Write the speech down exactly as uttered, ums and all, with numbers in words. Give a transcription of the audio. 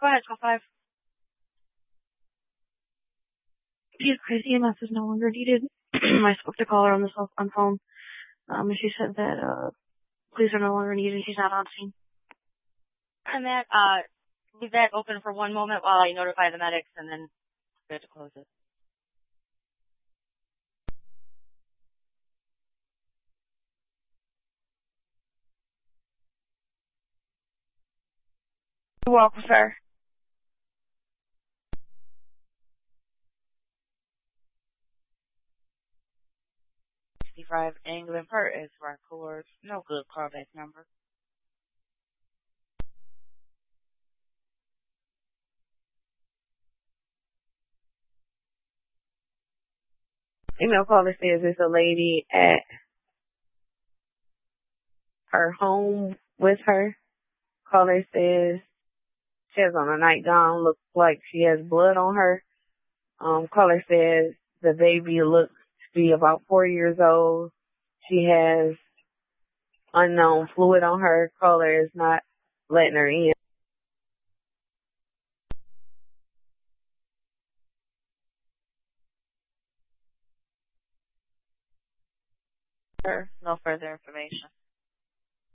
Go ahead, call five. She's crazy. E M S is no longer needed. I spoke to caller on the cell on phone. Um, and she said that uh, police are no longer needed. She's not on scene. And that, uh, leave that open for one moment while I notify the medics, and then we have to close it. You're welcome, sir. sixty-five England Park is Records. No good callback number. Email caller says it's a lady at her home with her. Caller says she has on a nightgown, looks like she has blood on her. Um, caller says the baby looks to be about four years old. She has unknown fluid on her. Caller is not letting her in. Sir, no further information.